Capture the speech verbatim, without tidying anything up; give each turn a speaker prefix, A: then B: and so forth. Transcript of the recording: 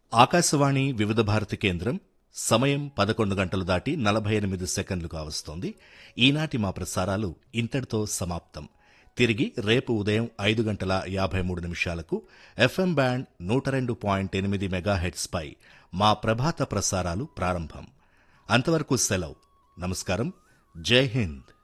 A: ఆకాశవాణి వివిధ భారతి కేంద్రం సమయం పదకొండు గంటలు దాటి నలభై ఎనిమిది సెకండ్లు కావస్తోంది. ఈనాటి మా ప్రసారాలు ఇంతటితో సమాప్తం. తిరిగి రేపు ఉదయం ఐదు గంటల యాభై మూడు నిమిషాలకు ఎఫ్ఎం బ్యాండ్ నూట రెండు పాయింట్ ఎనిమిది మెగాహెట్స్ పై మా ప్రభాత ప్రసారాలు ప్రారంభం. అంతవరకు సెలవు. నమస్కారం. జై హింద్.